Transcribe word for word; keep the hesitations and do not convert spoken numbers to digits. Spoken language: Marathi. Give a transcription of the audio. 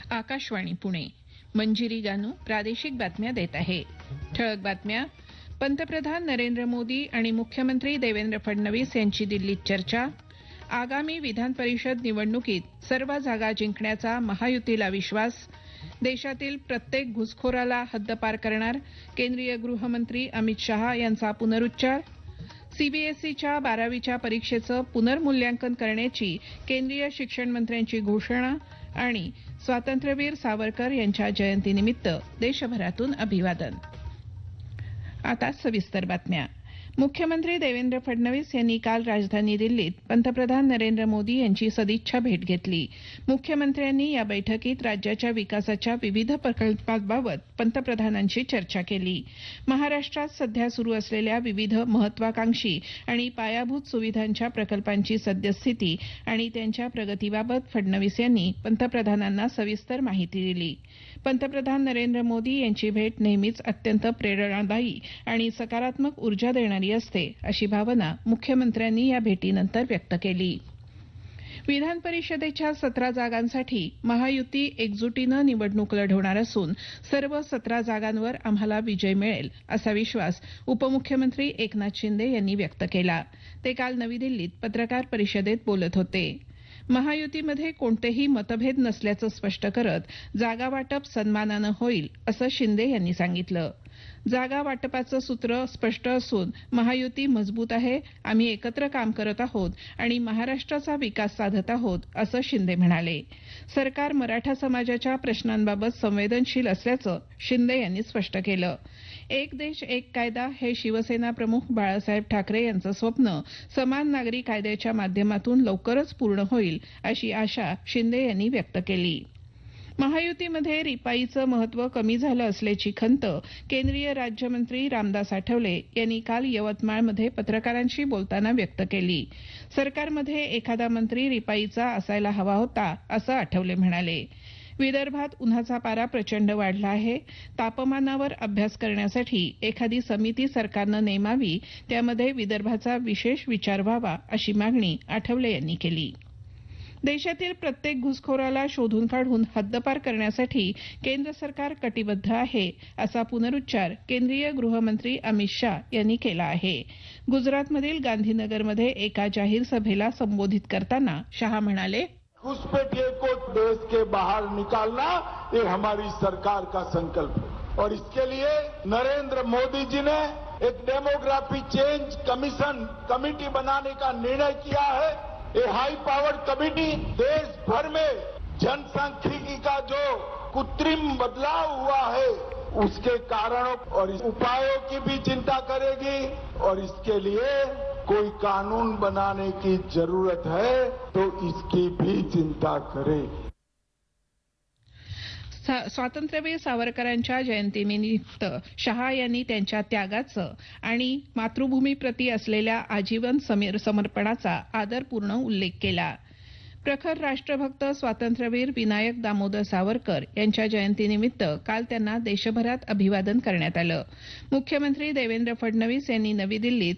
आकाशवाणी पुणे. मंजिरी गानू प्रादेशिक बातम्या देत आहे. ठळक बातम्या. पंतप्रधान नरेंद्र मोदी आणि मुख्यमंत्री देवेंद्र फडणवीस यांची दिल्लीत चर्चा. आगामी विधान परिषद निवडणुकीत सर्व जागा जिंकण्याचा महायुतीला विश्वास. देशातील प्रत्येक घुसखोराला हद्दपार करणार केंद्रीय गृहमंत्री अमित शहा यांचा पुनरुच्चार. सीबीएसईच्या बारावीच्या परीक्षेचं पुनर्मूल्यांकन करण्याची केंद्रीय शिक्षण मंत्र्यांची घोषणा. आणि स्वातंत्र्यवीर सावरकर यांच्या जयंतीनिमित्त देशभरातून अभिवादन. आता सविस्तर बातम्या. मुख्यमंत्री देवेंद्र फडणवीस यांनी काल राजधानी दिल्लीत पंतप्रधान नरेंद्र मोदी यांची सदिच्छा भेट घेतली. मुख्यमंत्र्यांनी या बैठकीत राज्याच्या विकासाच्या विविध प्रकल्पांबाबत पंतप्रधानांशी चर्चा केली. महाराष्ट्रात सध्या सुरू असलेल्या विविध महत्वाकांक्षी आणि पायाभूत सुविधांच्या प्रकल्पांची सद्यस्थिती आणि त्यांच्या प्रगतीबाबत फडणवीस यांनी पंतप्रधानांना सविस्तर माहिती दिली. पंतप्रधान नरेंद्र मोदी यांची भेट नेहमीच अत्यंत प्रेरणादायी आणि सकारात्मक ऊर्जा देणारी असते, अशी भावना मुख्यमंत्र्यांनी या भेटीनंतर व्यक्त केली. विधान परिषदेच्या सतरा जागांसाठी महायुती एकजुटीनं निवडणूक लढवणार असून सर्व सतरा जागांवर आम्हाला विजय मिळेल असा विश्वास उपमुख्यमंत्री एकनाथ शिंदे यांनी व्यक्त केला. ते काल नवी दिल्लीत पत्रकार परिषदेत बोलत होते. महायुतीमध्ये कोणतेही मतभेद नसल्याचं स्पष्ट करत जागा वाटप सन्मानानं होईल असं शिंदे यांनी सांगितलं. जागा वाटपाचं सूत्र स्पष्ट असून महायुती मजबूत आहे. आम्ही एकत्र काम करत आहोत आणि महाराष्ट्राचा विकास साधत आहोत असं शिंदे म्हणाले. सरकार मराठा समाजाच्या प्रश्नांबाबत संवेदनशील असल्याचं शिंदे यांनी स्पष्ट केलं. एक देश एक कायदा हे शिवसेना प्रमुख बाळासाहेब ठाकरे यांचं स्वप्न समान नागरी कायद्याच्या माध्यमातून लवकरच पूर्ण होईल अशी आशा शिंदे यांनी व्यक्त केली. महायुतीमध्ये रिपाईचं महत्त्व कमी झालं असल्याची खंत केंद्रीय राज्यमंत्री रामदास आठवले यांनी काल यवतमाळमध्ये पत्रकारांशी बोलताना व्यक्त केली. सरकारमध्ये एखादा मंत्री रिपाईचा असायला हवा होता असं आठवले म्हणाले. विदर्भात उन्हाचा पारा प्रचंड वाढला आहे. तापमानावर अभ्यास करण्यासाठी एखादी समिती सरकारनं नेमावी, त्यामध्ये विदर्भाचा विशेष विचार व्हावा अशी मागणी आठवले यांनी केली. देशातील प्रत्येक घुसखोराला शोधून काढून हद्दपार करण्यासाठी केंद्र सरकार कटिबद्ध आहे असा पुनरुच्चार केंद्रीय गृहमंत्री अमित शाह यांनी केला आहे. गुजरातमधील गांधीनगरमध्ये एका जाहीर सभेला संबोधित करताना शाह म्हणाले, घुसपैठिए को देश के बाहर निकालना ये हमारी सरकार का संकल्प है और इसके लिए नरेंद्र मोदी जी ने एक डेमोग्राफी चेंज कमीशन कमेटी बनाने का निर्णय किया है. ये हाई पावर्ड कमेटी देश भर में जनसांख्यिकी का जो कृत्रिम बदलाव हुआ है उसके कारणों और उपायों की भी चिंता करेगी और इसके लिए कोई कानून बनाने की जरूरत है तो इसकी भी चिंता करे. स्वातंत्र्यवीर सावरकरांच्या जयंतीनिमित्त शहा यांनी त्यांच्या त्यागाचं आणि मातृभूमीप्रती असलेल्या आजीवन समर्पणाचा आदरपूर्ण उल्लेख केला. प्रखर राष्ट्रभक्त स्वातंत्र्यवीर विनायक दामोदर सावरकर यांच्या जयंतीनिमित्त काल त्यांना देशभरात अभिवादन करण्यात आलं. मुख्यमंत्री देवेंद्र फडणवीस यांनी नवी दिल्लीत